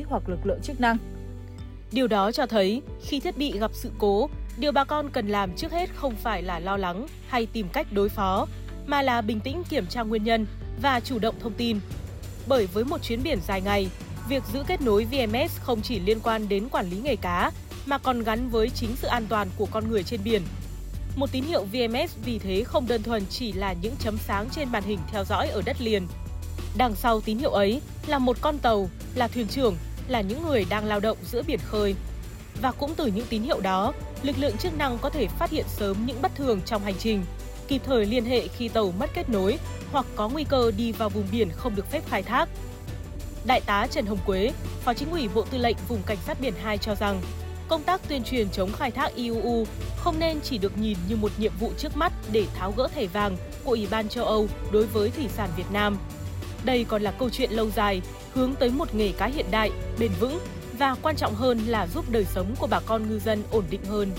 hoặc lực lượng chức năng. Điều đó cho thấy khi thiết bị gặp sự cố, điều bà con cần làm trước hết không phải là lo lắng hay tìm cách đối phó, mà là bình tĩnh kiểm tra nguyên nhân và chủ động thông tin. Bởi với một chuyến biển dài ngày, việc giữ kết nối VMS không chỉ liên quan đến quản lý nghề cá, mà còn gắn với chính sự an toàn của con người trên biển. Một tín hiệu VMS vì thế không đơn thuần chỉ là những chấm sáng trên màn hình theo dõi ở đất liền. Đằng sau tín hiệu ấy là một con tàu, là thuyền trưởng, là những người đang lao động giữa biển khơi. Và cũng từ những tín hiệu đó, lực lượng chức năng có thể phát hiện sớm những bất thường trong hành trình, kịp thời liên hệ khi tàu mất kết nối hoặc có nguy cơ đi vào vùng biển không được phép khai thác. Đại tá Trần Hồng Quế, Phó Chính ủy Bộ Tư lệnh Vùng Cảnh sát biển 2 cho rằng, công tác tuyên truyền chống khai thác IUU không nên chỉ được nhìn như một nhiệm vụ trước mắt để tháo gỡ thẻ vàng của Ủy ban châu Âu đối với thủy sản Việt Nam. Đây còn là câu chuyện lâu dài, hướng tới một nghề cá hiện đại, bền vững và quan trọng hơn là giúp đời sống của bà con ngư dân ổn định hơn.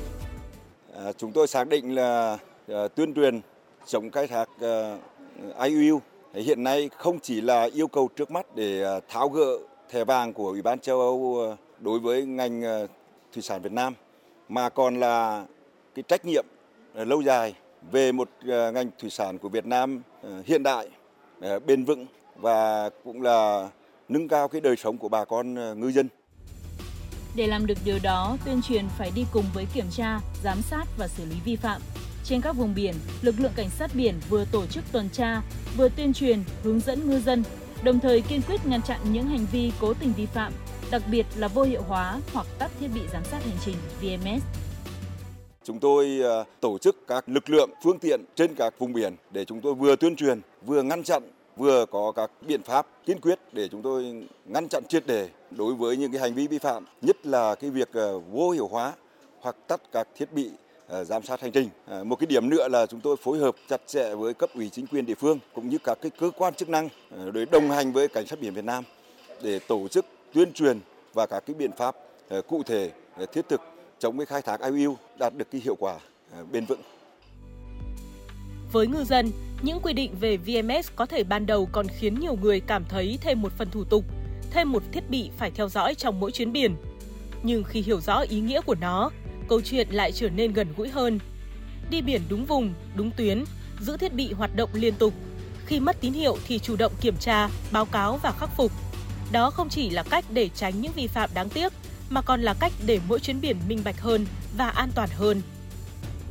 Chúng tôi xác định là tuyên truyền chống khai thác IUU hiện nay không chỉ là yêu cầu trước mắt để tháo gỡ thẻ vàng của Ủy ban châu Âu đối với ngành thủy sản Việt Nam, mà còn là cái trách nhiệm lâu dài về một ngành thủy sản của Việt Nam hiện đại, bền vững và cũng là nâng cao cái đời sống của bà con ngư dân. Để làm được điều đó, tuyên truyền phải đi cùng với kiểm tra, giám sát và xử lý vi phạm. Trên các vùng biển, lực lượng cảnh sát biển vừa tổ chức tuần tra, vừa tuyên truyền, hướng dẫn ngư dân, đồng thời kiên quyết ngăn chặn những hành vi cố tình vi phạm, đặc biệt là vô hiệu hóa hoặc tắt thiết bị giám sát hành trình VMS. Chúng tôi tổ chức các lực lượng, phương tiện trên các vùng biển để chúng tôi vừa tuyên truyền, vừa ngăn chặn, vừa có các biện pháp kiên quyết để chúng tôi ngăn chặn triệt để đối với những cái hành vi vi phạm, nhất là cái việc vô hiệu hóa hoặc tắt các thiết bị giám sát hành trình. Một cái điểm nữa là chúng tôi phối hợp chặt chẽ với cấp ủy chính quyền địa phương cũng như các cái cơ quan chức năng để đồng hành với Cảnh sát biển Việt Nam để tổ chức tuyên truyền và các cái biện pháp cụ thể thiết thực chống cái khai thác IUU đạt được cái hiệu quả bền vững. Với ngư dân, những quy định về VMS có thể ban đầu còn khiến nhiều người cảm thấy thêm một phần thủ tục, thêm một thiết bị phải theo dõi trong mỗi chuyến biển. Nhưng khi hiểu rõ ý nghĩa của nó, câu chuyện lại trở nên gần gũi hơn. Đi biển đúng vùng, đúng tuyến, giữ thiết bị hoạt động liên tục. Khi mất tín hiệu thì chủ động kiểm tra, báo cáo và khắc phục. Đó không chỉ là cách để tránh những vi phạm đáng tiếc, mà còn là cách để mỗi chuyến biển minh bạch hơn và an toàn hơn.